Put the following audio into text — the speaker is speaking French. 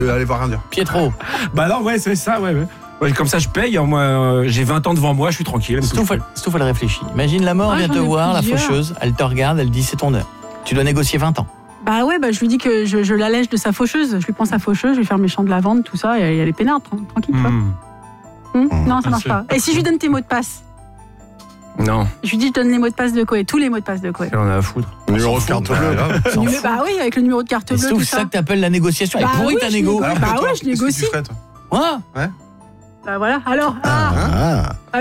Allez voir rien dire. Pietro. Bah alors, ouais, c'est ça, ouais. Ouais, comme ça, je paye. Moi, j'ai 20 ans devant moi, je suis tranquille. Stouff, elle réfléchit. Imagine la mort vient te voir, la faucheuse, elle te regarde, elle dit c'est ton heure. Tu dois négocier 20 ans. Bah ouais, je lui dis que je l'allège de sa faucheuse. Je lui prends sa faucheuse, je vais faire mes champs de lavande, tout ça, et elle est peinarde, tranquille, tu vois. Non, ça marche pas. Et si je lui donne tes mots de passe? Non. Je lui dis, je donne les mots de passe de Koé, tous les mots de passe de Koé. On a à foutre. Numéro de carte bleue. Bah oui, avec le numéro de carte bleue, tout ça. C'est ça que t'appelles la négociation. Elle pourrit ta négo. Bah ouais, je négocie. Quoi? Bah voilà, alors. Ah.